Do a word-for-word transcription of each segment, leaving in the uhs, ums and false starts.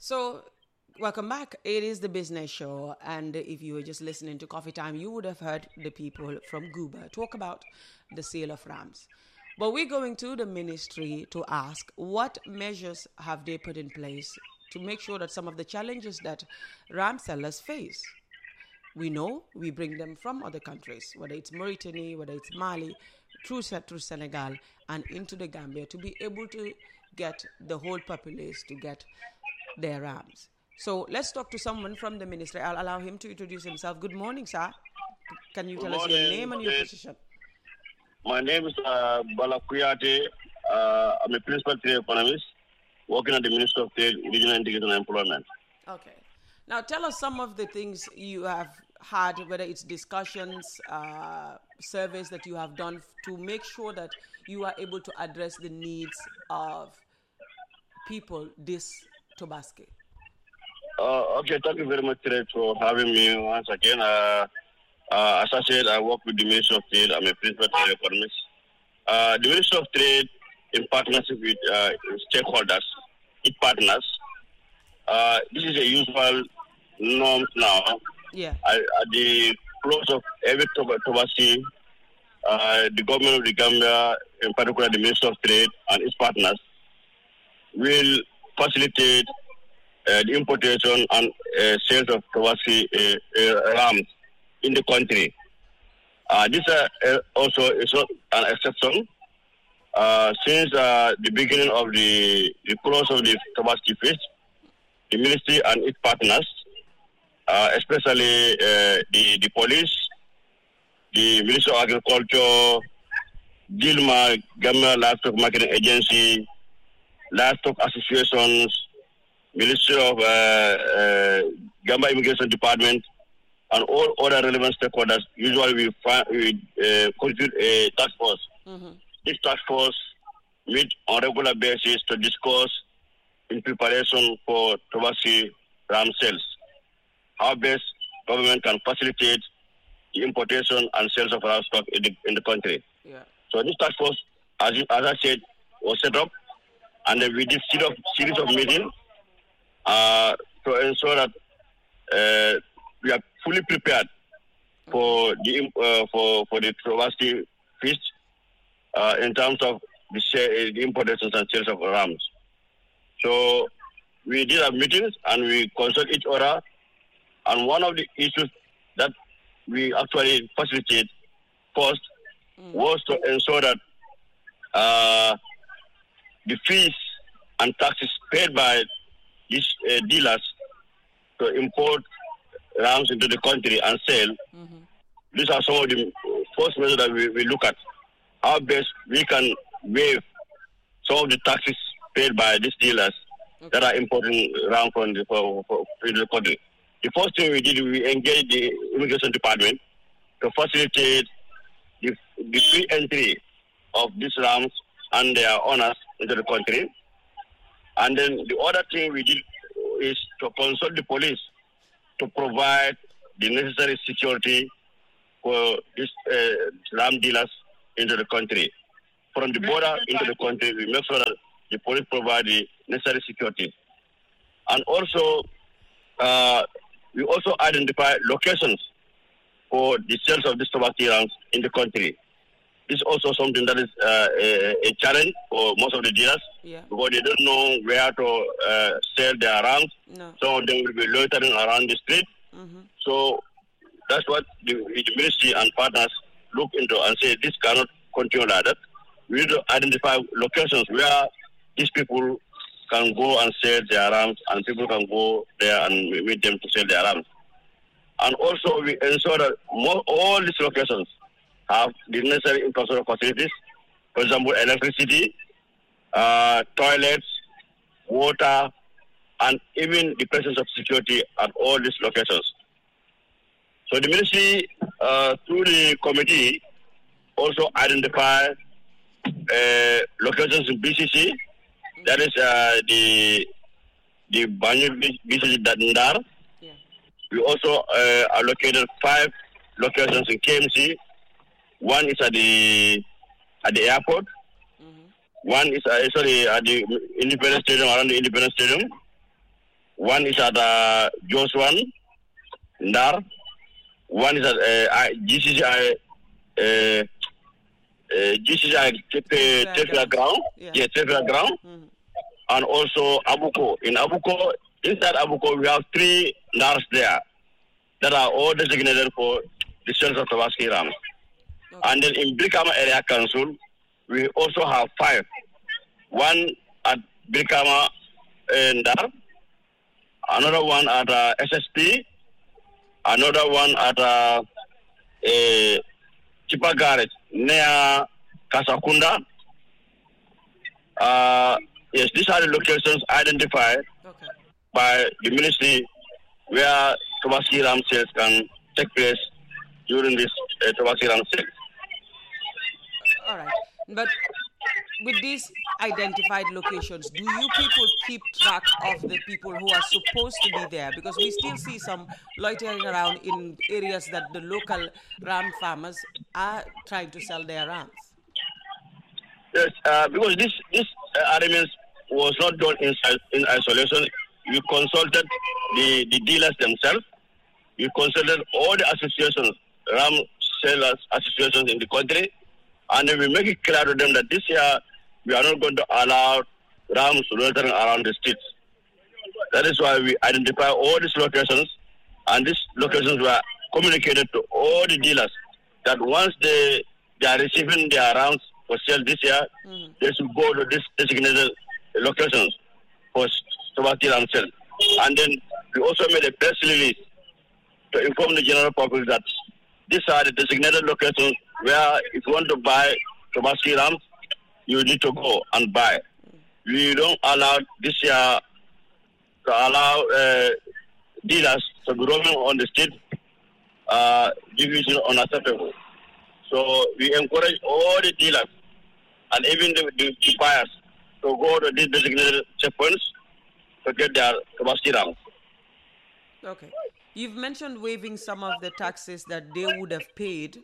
So, welcome back. It is the business show, and if you were just listening to Coffee Time, you would have heard the people from Guba talk about the sale of rams. But we're going to the ministry to ask what measures have they put in place to make sure that some of the challenges that ram sellers face. We know we bring them from other countries, whether it's Mauritania, whether it's Mali, through, through Senegal and into the Gambia to be able to get the whole populace to get their rams. So let's talk to someone from the ministry. I'll allow him to introduce himself. Good morning, sir. Can you Good tell us your morning. name and your position? My name is uh, Bala Kuyate. Uh, I'm a principal trade economist working at the Ministry of Trade, Regional Integration and Employment. Okay. Now tell us some of the things you have had, whether it's discussions, uh, surveys that you have done to make sure that you are able to address the needs of people this Tobaski. Uh, okay, thank you very much, Trade, for having me once again. Uh, uh, as I said, I work with the Ministry of Trade. I'm a principal trade economist. Uh, the Ministry of Trade, in partnership with uh, stakeholders, its partners, uh, this is a usual norm now. Yeah. At, at the close of every Tobaski, uh, the government of the Gambia, in particular the Ministry of Trade and its partners, will facilitate uh, the importation and uh, sales of Tobaski uh, uh, rams in the country. Uh, this uh, also is not an exception. Uh, since uh, the beginning of the, the close of the Tobaski feast, the ministry and its partners, uh, especially uh, the, the police, the Ministry of Agriculture, Gilma, Gambia Livestock Marketing Agency, livestock associations, Ministry of uh, uh, Gambia Immigration Department, and all other relevant stakeholders. Usually we, find, we uh, constitute a task force. Mm-hmm. This task force meet on a regular basis to discuss in preparation for Tobaski ram sales. How best government can facilitate the importation and sales of ram stock in the, in the country. Yeah. So this task force, as, as I said, was set up, and then we did series of, series of meetings uh, to ensure that uh, we are fully prepared for the uh, for for the Tobaski feast uh, in terms of the, share, the importations and sales of rams. So we did our meetings and we consult each other. And one of the issues that we actually facilitate first mm. was to ensure that uh, the fees and taxes paid by these uh, dealers to import rams into the country and sell. Mm-hmm. These are some of the first measures that we, we look at. How best we can waive some of the taxes paid by these dealers okay. that are importing rams from the, for, for, for the country. The first thing we did, we engaged the immigration department to facilitate the, the free entry of these rams and their owners into the country. And then the other thing we did is to consult the police to provide the necessary security for these uh, ram dealers into the country. From the border into the country, we make sure that the police provide the necessary security. And also, uh, we also identify locations for the sales of these tobacco rams in the country. This is also something that is uh, a, a challenge for most of the dealers yeah. because they don't know where to uh, sell their rams. No. Some of them will be loitering around the street. Mm-hmm. So that's what the, the ministry and partners look into and say this cannot continue like that. We need to identify locations where these people can go and sell their rams and people can go there and meet them to sell their rams. And also we ensure that more, all these locations have the necessary infrastructure facilities, for example, electricity, uh, toilets, water, and even the presence of security at all these locations. So the ministry, uh, through the committee, also identify uh, locations in B C C, that is uh, the the Banjul B C C Dadindar. Yeah. We also uh, allocated five locations in K M C. One is at the at the airport. Mm-hmm. One is uh, sorry at the Independence Stadium, around the Independence Stadium. One is at uh, Joswan, Ndar. One is at uh, G C C I, uh, uh, G C C I Tefla ground. Yeah, yeah Tefla ground. Mm-hmm. And also Abuko. In Abuko, inside Abuko, we have three Ndars there that are all designated for the sales of Tabaski rams. Okay. And then in Brikama Area Council, we also have five. One at Brikama Ndar, another one at uh, S S P, another one at uh, uh, Chipagaret near Kasakunda. Uh, yes, these are the locations identified okay. by the ministry where Tabaski ram sales can take place during this uh, Tabaski ram sales. All right. But with these identified locations, do you people keep track of the people who are supposed to be there? Because we still see some loitering around in areas that the local ram farmers are trying to sell their rams. Yes, uh, because this this uh, arrangement was not done in, in isolation. We consulted the, the dealers themselves. We consulted all the associations, ram sellers associations in the country. And then we make it clear to them that this year we are not going to allow rams loitering around the streets. That is why we identify all these locations, and these locations were communicated to all the dealers that once they, they are receiving their rams for sale this year, mm. they should go to these designated locations for Tabaski ram sale. And then we also made a press release to inform the general public that these are the designated locations where if you want to buy Tabaski rams, you need to go and buy. We don't allow this year to allow uh, dealers to be roaming on the street. Uh, this is unacceptable. So we encourage all the dealers and even the, the, the buyers to go to these designated checkpoints to get their Tabaski rams. Okay. You've mentioned waiving some of the taxes that they would have paid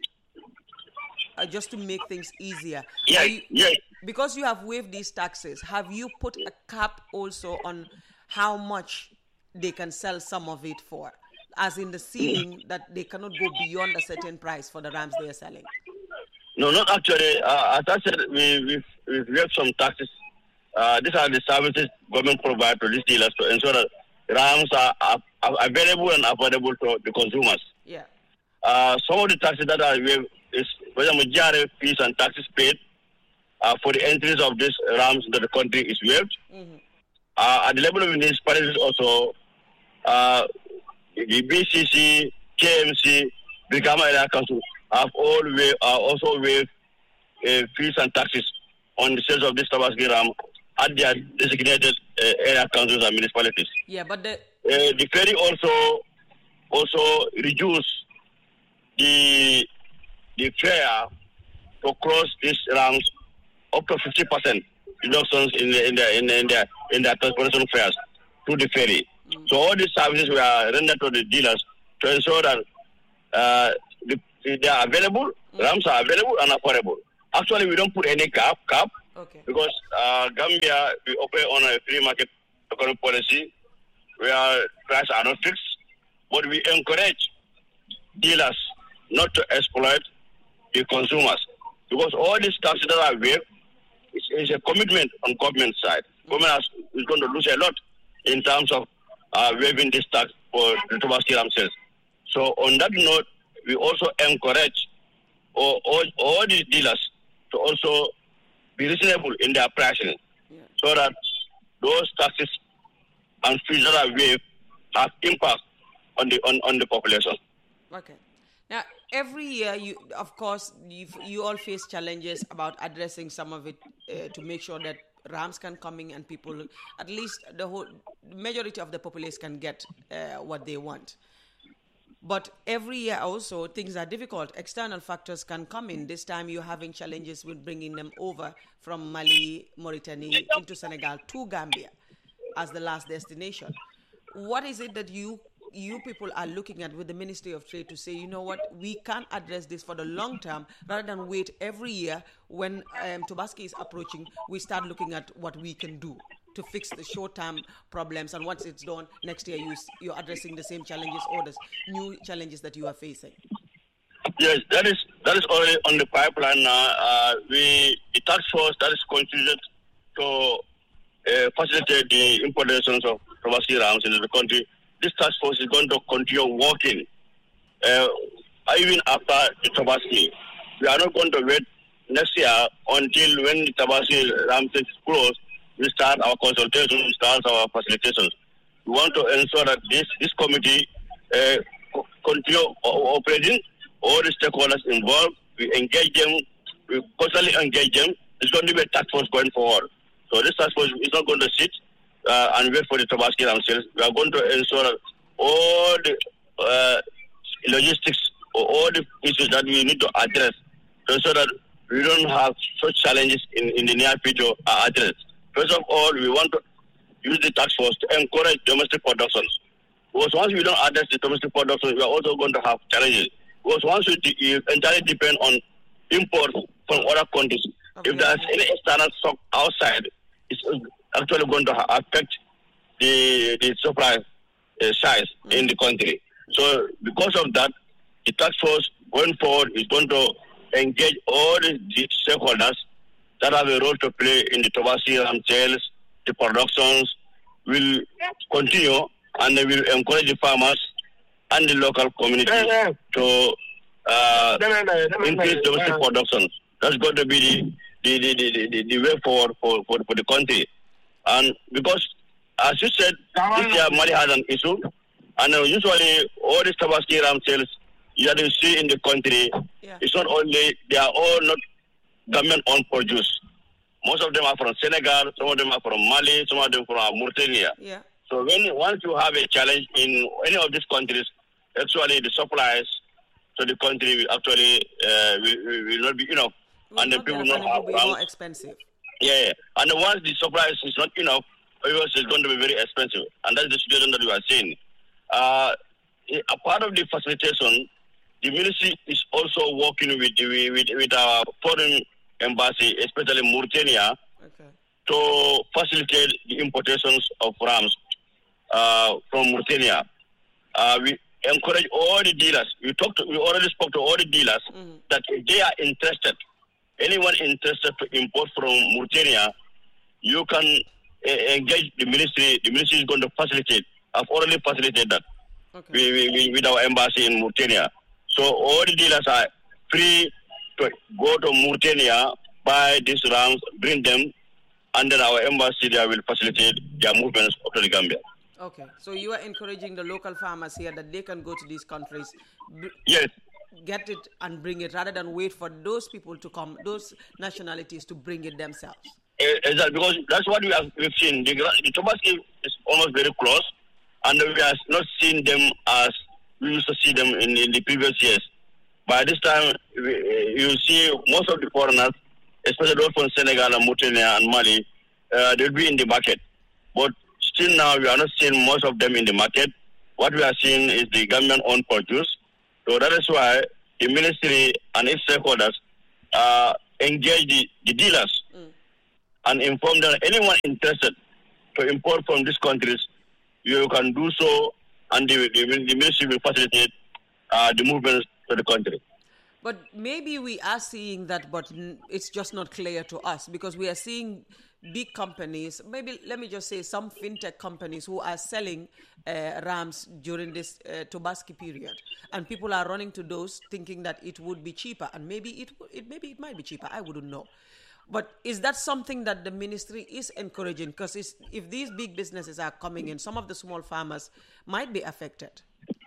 uh, just to make things easier. Yes, you, yes. Because you have waived these taxes, have you put a cap also on how much they can sell some of it for? As in the ceiling that they cannot go beyond a certain price for the rams they are selling? No, not actually. Uh, as I said, we, we've, we've waived some taxes. Uh, these are the services government provides to these dealers to ensure that rams are, are, are available and affordable to the consumers. Yeah. Uh, some of the taxes that are waived is, for example, G R A fees and taxes paid uh, for the entries of these rams into the country is waived. Mm-hmm. Uh, at the level of municipalities also, uh, the B C C, K M C, Brikama Area Council have all waived, uh, also waived uh, fees and taxes on the sales of this Tabaski ram at their designated uh, area councils and municipalities. Yeah, but the uh, the ferry also also reduce the the fare to cross these rams up to fifty percent reductions in the in the in the in the, in the transportation fares to the ferry. Mm. So all these services were rendered to the dealers to ensure that uh, the, they are available, mm. rams are available and affordable. Actually, we don't put any cap cap. Okay. Because uh, Gambia, we operate on a free market economic policy where prices are not fixed, but we encourage dealers not to exploit the consumers. Because all these taxes that are waived is, is a commitment on government side. Government has, is going to lose a lot in terms of uh, waiving this tax for the Tabaski ram sales. So on that note, we also encourage all, all, all these dealers to also be reasonable in their pricing, yeah. so that those taxes and fees that are waived have impact on the on, on the population. Okay. Now, every year, you of course, you you all face challenges about addressing some of it uh, to make sure that rams can come in and people, at least the whole majority of the populace, can get uh, what they want. But every year also, things are difficult. External factors can come in. This time you're having challenges with bringing them over from Mali, Mauritania, into Senegal to Gambia as the last destination. What is it that you you people are looking at with the Ministry of Trade to say, you know what, we can address this for the long term rather than wait every year when um, Tabaski is approaching, we start looking at what we can do? to fix the short-term problems, and once it's done, next year you, you're addressing the same challenges or the new challenges that you are facing? Yes, that is that is already on the pipeline now. Uh, we the task force that is constituted to uh, facilitate the importations of Tabaski rams into the country. This task force is going to continue working uh, even after the Tabaski. We are not going to wait next year until when the Tabaski ram is closed. We start our consultation, we start our facilitations. We want to ensure that this this committee uh, continue operating. All the stakeholders involved, we engage them, we constantly engage them. It's going to be a task force going forward. So this task force is not going to sit uh, and wait for the Tabaski themselves. We are going to ensure that all the uh, logistics or all the issues that we need to address to ensure that we don't have such challenges in, in the near future are addressed. First of all, we want to use the task force to encourage domestic productions. Because once we don't address the domestic production, we are also going to have challenges. Because once we de- entirely depend on imports from other countries, okay. If there's any external stock outside, it's actually going to ha- affect the the supply uh, size mm. in the country. So because of that, the task force going forward is going to engage all the, the stakeholders that have a role to play in the Tabaski ram sales, the productions will continue, and they will encourage the farmers and the local community yeah, yeah. to uh, yeah, yeah, yeah, increase yeah, domestic yeah. production. That's going to be the the, the, the, the way forward for, for, for the country. And because, as you said, this year Mali has an issue, and uh, usually all these Tabaski ram sales that you see in the country, yeah. it's not only, they are all not government-owned produce. Most of them are from Senegal, some of them are from Mali, some of them from Mauritania. Yeah. So when once you have a challenge in any of these countries, actually the supplies to the country will actually uh, will, will not be enough, will and the people will not have will be more expensive. Yeah, yeah, and once the supplies is not enough, it's going to be very expensive, and that's the situation that we are seeing. Uh, a part of the facilitation, the ministry is also working with the, with with our foreign embassy, especially Mauritania, okay. to facilitate the importations of rams uh, from Mauritania. Uh, we encourage all the dealers. We talked. To, we already spoke to all the dealers mm-hmm. that if they are interested, anyone interested to import from Mauritania, you can uh, engage the ministry. The ministry is going to facilitate. I've already facilitated that okay. we, we, with our embassy in Mauritania. So all the dealers are free to go to Mauritania, buy these rams, bring them, and then our embassy there will facilitate their movements up to the Gambia. Okay, so you are encouraging the local farmers here that they can go to these countries, b- yes, get it and bring it, rather than wait for those people to come, those nationalities to bring it themselves. Exactly, because that's what we have we've seen. The, the Tabaski is almost very close, and we have not seen them as we used to see them in, in the previous years. By this time, we, you see most of the foreigners, especially those from Senegal and Mauritania and Mali, uh, they'll be in the market. But still now, we are not seeing most of them in the market. What we are seeing is the government-owned produce. So that is why the ministry and its stakeholders uh, engage the, the dealers mm. and inform them, anyone interested to import from these countries, you can do so, and the, the, the ministry will facilitate uh, the movements to the country. But maybe we are seeing that, but it's just not clear to us, because we are seeing big companies, maybe let me just say some fintech companies who are selling uh, rams during this uh, Tabaski period, and people are running to those thinking that it would be cheaper, and maybe it, it maybe it might be cheaper. I wouldn't know. But is that something that the ministry is encouraging? Because if these big businesses are coming in, some of the small farmers might be affected.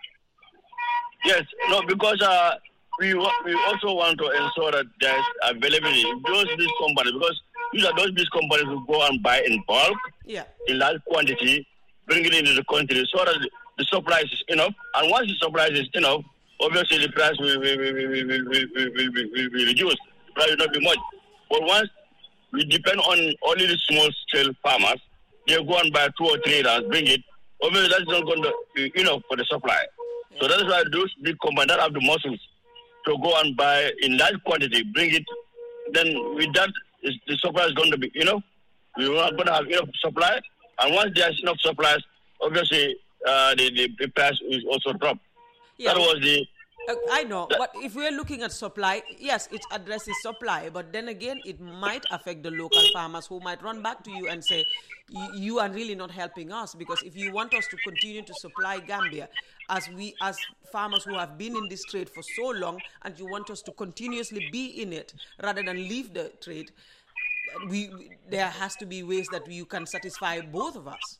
Yes, no, because uh, we we also want to ensure that there's availability. Those big companies, because these are those big companies who go and buy in bulk, yeah. in large quantity, bring it into the country so that the supply is enough. And once the supply is enough, obviously the price will, will, will, will, will, will, will, will, will be reduced. The price will not be much. But once we depend on only the small-scale farmers, they go and buy two or three rams, bring it. Obviously, that's not going to be enough for the supply. Yeah. So that is why those big companies that have the muscles to go and buy in large quantity, bring it. Then with that, the supply is going to be enough, We are going to have enough supply, and once there's enough supplies, obviously uh, the, the the price is also dropped. Yeah. That was the. Uh, I know, but if we're looking at supply, yes, it addresses supply, but then again, it might affect the local farmers who might run back to you and say, you are really not helping us, because if you want us to continue to supply Gambia, as we, as farmers who have been in this trade for so long, and you want us to continuously be in it rather than leave the trade, we, we there has to be ways that you can satisfy both of us.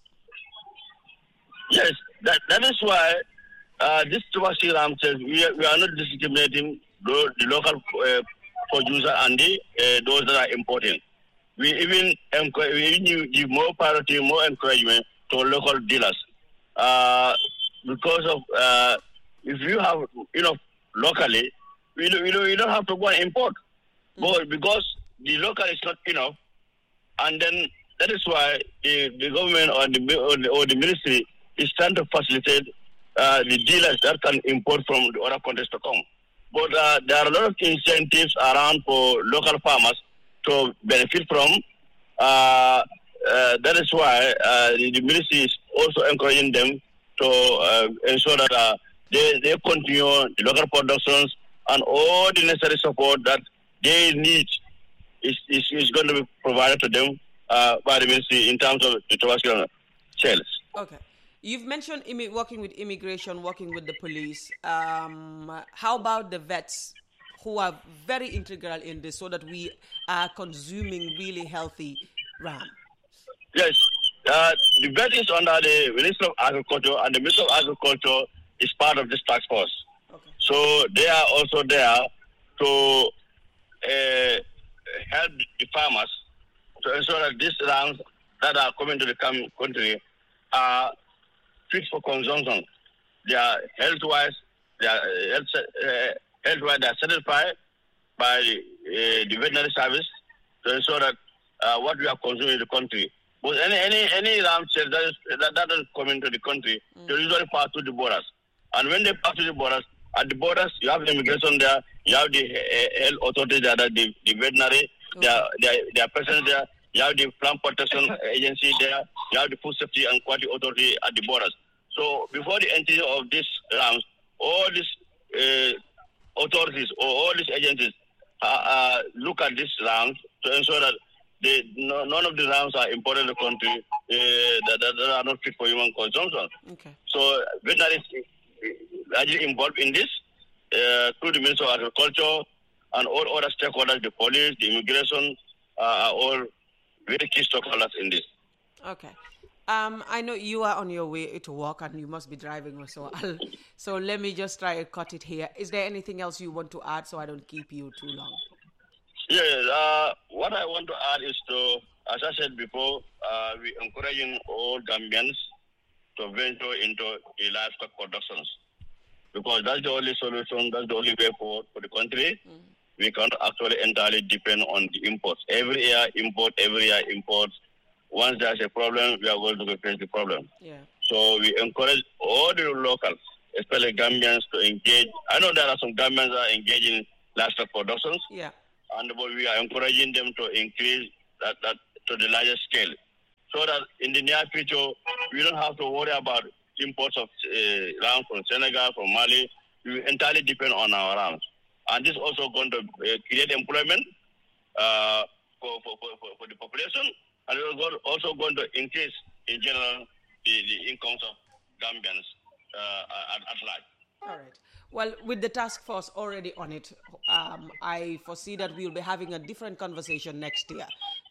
Yes, that that is why. Uh, this Tawasi Ram says we are, we are not discriminating the, the local uh, producer and the, uh, those that are importing. We even encourage, we even give more priority, more encouragement to local dealers. Uh, because of uh, if you have enough locally, we don't, we don't, we don't have to go and import. Mm-hmm. But because the local is not enough, and then that is why the, the government or the, or the or the ministry is trying to facilitate Uh, the dealers that can import from the other countries to come. But uh, there are a lot of incentives around for local farmers to benefit from. Uh, uh, that is why uh, the, the ministry is also encouraging them to uh, ensure that uh, they, they continue the local productions, and all the necessary support that they need is, is, is going to be provided to them uh, by the ministry in terms of the tobacco sales. Okay. You've mentioned imi- working with immigration, working with the police. Um, how about the vets who are very integral in this so that we are consuming really healthy ram? Yes. Uh, the vet is under the Ministry of Agriculture, and the Ministry of Agriculture is part of this task force. Okay. So they are also there to uh, help the farmers to ensure that these rams that are coming to the country are fit for consumption. They are health-wise, they are health, uh, health-wise, they are certified by uh, the veterinary service to ensure that uh, what we are consuming in the country. But any any any ram that is that, that is coming to the country, mm. they usually pass through the borders. And when they pass through the borders, at the borders you have the immigration there, you have the uh, health authorities there, the, the veterinary, okay. they are they are, they are present there. You have the plant protection agency there. You have the food safety and quality authority at the borders. So before the entry of these rams, all these uh, authorities or all these agencies uh, uh, look at these rams to ensure that they, no, none of the rams are imported in the country uh, that, that, that are not fit for human consumption. Okay. So veterinary is actually involved in this uh, through the Ministry of Agriculture and all other stakeholders, the police, the immigration, uh, are all very key stakeholders in this. Okay. Um, I know you are on your way to work and you must be driving, so I'll, so let me just try and cut it here. Is there anything else you want to add so I don't keep you too long? Yes, uh, what I want to add is to, as I said before, uh, we're encouraging all Gambians to venture into the livestock productions, because that's the only solution, that's the only way forward for the country. Mm. We cannot actually entirely depend on the imports. Every year import, every year imports. Once there's a problem, we are going to face the problem. Yeah. So we encourage all the locals, especially Gambians, to engage. I know there are some Gambians that are engaging in livestock productions. Yeah. And but we are encouraging them to increase that, that to the largest scale, so that in the near future, we don't have to worry about imports of uh, rams from Senegal, from Mali. We entirely depend on our rams. And this is also going to uh, create employment uh, for, for, for, for the population, and it's also going to increase, in general, the, the incomes of Gambians uh, at, at large. All right. Well, with the task force already on it, um, I foresee that we'll be having a different conversation next year.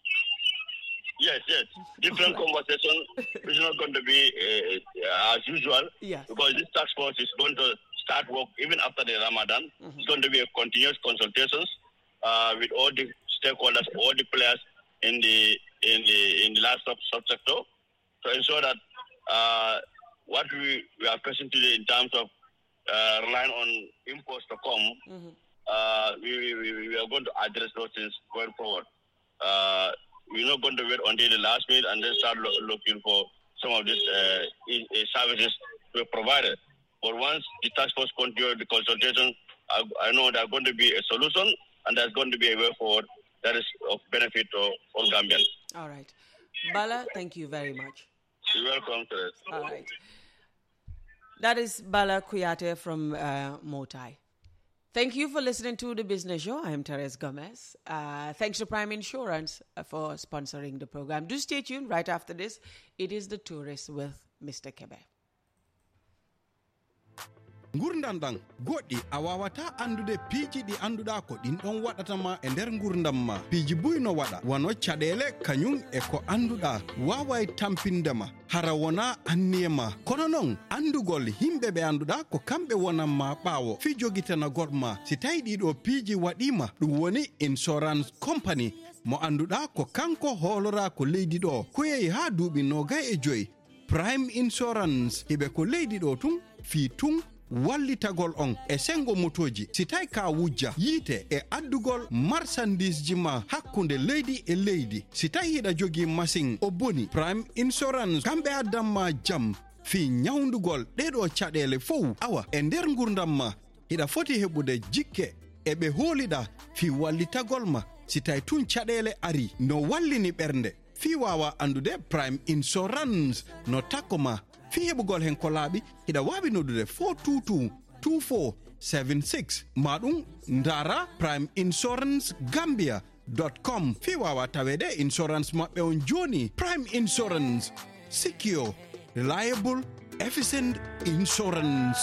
Yes, yes. Different conversation. It's not going to be uh, as usual, yes. Because this task force is going to start work even after the Ramadan. Mm-hmm. It's going to be a continuous consultations uh, with all the stakeholders, all the players in the in the in the livestock subsector, to ensure that uh, what we, we are facing today in terms of uh, relying on imports to come, mm-hmm. uh, we, we we are going to address those things going forward. Uh, we're not going to wait until the last minute and then start lo- looking for some of these uh, in, uh, services to be provided. But once the task force continues the consultation, I, I know there's going to be a solution, and there's going to be a way forward that is of benefit to all Gambians. All right. Bala, thank you very much. You're welcome, sir. All right. That is Bala Kuyate from uh, Motai. Thank you for listening to The Business Show. I am Therese Gomez. Uh, thanks to Prime Insurance for sponsoring the program. Do stay tuned. Right after this, it is The Tourist with Mister Kebe. Gurdam ɗam goɗɗi a wawata andude piiji ɗi anduɗa ko ɗin ɗon waɗatama e nder gurdam ma. Piiji buyno waɗa wano caɗele kañum e ko anduɗa wawai tampindema hara wona anniyema. Kono noon andugol himɓe ɓe anduɗa ko kamɓe wonanma ɓaawo fi jogitana goɗma si tawi ɗiɗo piiji waɗima ɗum woni insurance company mo anduɗa ko kanko hoolora ko leydi ɗo ko yehi ha duuɓi nogay e joyi. Prime Insurance hiɓe ko leydi ɗo tun fi tun wallitagol on e sengo motoji si tawi ka wujja yiite e addugol marchandise ji ma hakkunde leydi e leydi si tawi hiɗa jogi machine o boni Prime Insurance kamɓe addamma jam fi nyawndugol ɗeɗo caɗele fof awa e nder gurdam ma hiɗa foti heɓude jikke e ɓe hooliɗa fi wallitagol ma si tawi tun caɗele ari no wallini ɓernde fi wawa andude Prime Insurance no takko ma fi heɓugol hen ko laaɓi hiɗa wawi noddude four two two two four seven six maɗum ndara prime insurance gambia dot com fi wawa tawede insurance maɓɓe on joni. Prime Insurance, secure, reliable, efficient insurance.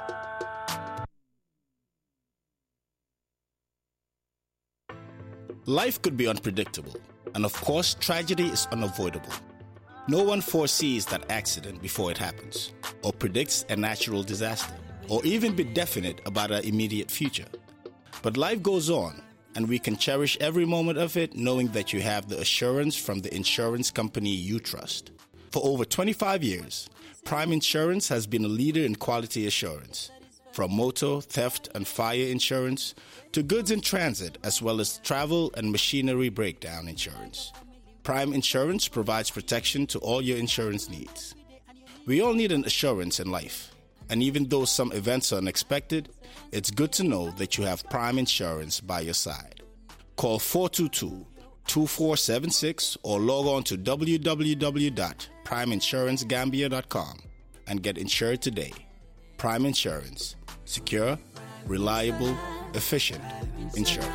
Life could be unpredictable, and of course, tragedy is unavoidable. No one foresees that accident before it happens, or predicts a natural disaster, or even be definite about our immediate future. But life goes on, and we can cherish every moment of it knowing that you have the assurance from the insurance company you trust. For over twenty-five years, Prime Insurance has been a leader in quality assurance. From motor, theft, and fire insurance to goods in transit, as well as travel and machinery breakdown insurance. Prime Insurance provides protection to all your insurance needs. We all need an assurance in life, and even though some events are unexpected, it's good to know that you have Prime Insurance by your side. Call four two two two four seven six or log on to w w w dot prime insurance gambia dot com and get insured today. Prime Insurance. Secure, reliable, efficient insurance.